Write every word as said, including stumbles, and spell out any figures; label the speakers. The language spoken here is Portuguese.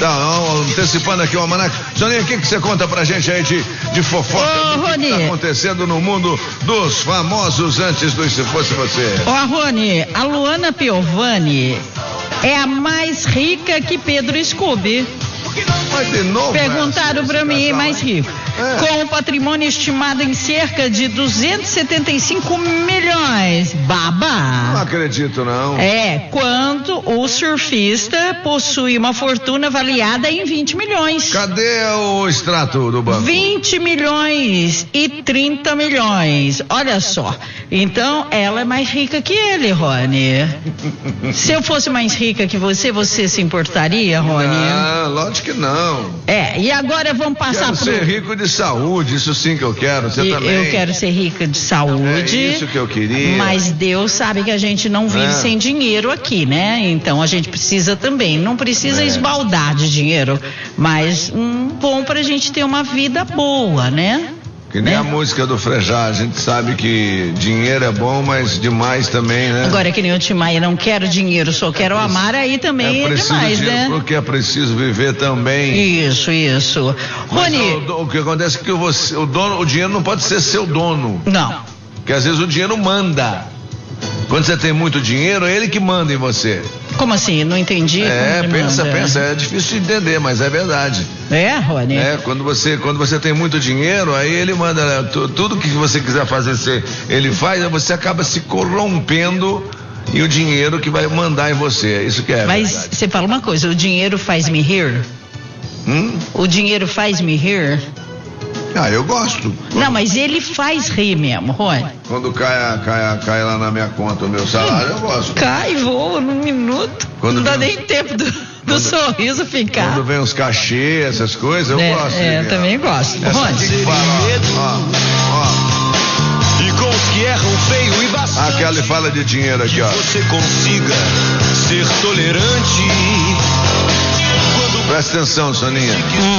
Speaker 1: Tá, antecipando aqui o almanac. Soninha, o que, que você conta pra gente aí de, de fofoca?
Speaker 2: Ô,
Speaker 1: do que, que tá acontecendo no mundo dos famosos antes do Se Fosse Você?
Speaker 2: Ó, Rony, a Luana Piovani é a mais rica que Pedro Scooby.
Speaker 1: Mas de novo,
Speaker 2: perguntaram
Speaker 1: essa,
Speaker 2: pra mim, mais rico.
Speaker 1: É.
Speaker 2: Com um patrimônio estimado em cerca de duzentos e setenta e cinco milhões. Baba!
Speaker 1: Não acredito, não.
Speaker 2: É, quanto o surfista possui uma fortuna avaliada em vinte milhões.
Speaker 1: Cadê o extrato do banco?
Speaker 2: vinte milhões e trinta milhões. Olha só. Então, ela é mais rica que ele, Rony. Se eu fosse mais rica que você, você se importaria, Rony?
Speaker 1: Ah, lógico que não.
Speaker 2: É, e agora vamos passar
Speaker 1: Quero
Speaker 2: pro...
Speaker 1: ser rico de saúde, isso sim que eu quero. Você
Speaker 2: E
Speaker 1: também?
Speaker 2: eu quero ser rica de saúde.
Speaker 1: É isso que eu queria.
Speaker 2: Mas Deus sabe que a gente não vive
Speaker 1: É.
Speaker 2: sem dinheiro aqui, né? Então a gente precisa também. Não precisa
Speaker 1: É.
Speaker 2: esbaldar de dinheiro, mas um bom pra gente ter uma vida boa, né?
Speaker 1: Que nem
Speaker 2: né?
Speaker 1: a música do Frejá, a gente sabe que dinheiro é bom, mas demais também, né?
Speaker 2: Agora que nem o Tim Maia, não quero dinheiro, só quero amar, aí também é,
Speaker 1: é preciso
Speaker 2: demais,
Speaker 1: dinheiro
Speaker 2: né?
Speaker 1: porque é preciso viver também.
Speaker 2: Isso, isso.
Speaker 1: Mas
Speaker 2: Rony.
Speaker 1: o, o que acontece é que você, o, dono, o dinheiro não pode ser seu dono.
Speaker 2: Não.
Speaker 1: Porque às vezes o dinheiro manda. Quando você tem muito dinheiro, é ele que manda em você.
Speaker 2: Como assim? Não entendi.
Speaker 1: É,
Speaker 2: Como que
Speaker 1: pensa,
Speaker 2: manda?
Speaker 1: pensa, é difícil de entender, mas é verdade.
Speaker 2: É, Rony?
Speaker 1: É, quando você, quando você tem muito dinheiro, aí ele manda, né, tu, tudo que você quiser fazer, você, ele faz, aí você acaba se corrompendo e o dinheiro que vai mandar em você, isso que é
Speaker 2: Mas
Speaker 1: verdade.
Speaker 2: você fala uma coisa, o dinheiro faz me rir?
Speaker 1: Hum?
Speaker 2: O dinheiro faz me rir?
Speaker 1: Ah, eu gosto.
Speaker 2: Não, mas ele faz rir mesmo, Rony.
Speaker 1: Quando cai, cai, cai lá na minha conta o meu salário, eu gosto.
Speaker 2: Cai, voa num minuto.
Speaker 1: Quando
Speaker 2: não dá
Speaker 1: vem-
Speaker 2: nem tempo do, do sorriso ficar.
Speaker 1: Quando vem os cachê, essas coisas, eu
Speaker 2: é,
Speaker 1: gosto.
Speaker 2: é,
Speaker 1: de-
Speaker 2: também gosto.
Speaker 1: Essa
Speaker 2: Rony.
Speaker 1: aqui que fala, ó, ó,
Speaker 3: E com os que erram feio e
Speaker 1: ó.
Speaker 3: bastante,
Speaker 1: Aquela fala de dinheiro aqui,
Speaker 3: que
Speaker 1: ó.
Speaker 3: você consiga ser tolerante. Quando
Speaker 1: Presta atenção, Soninha.